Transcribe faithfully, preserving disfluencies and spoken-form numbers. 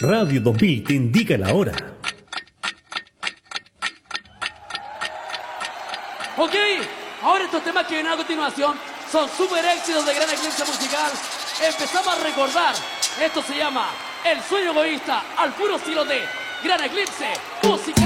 Radio dos mil te indica la hora. Ok, ahora estos temas que vienen a continuación son super éxitos de Gran Eclipse Musical. Empezamos a recordar. Esto se llama El Sueño Egoísta al puro estilo de Gran Eclipse Musical.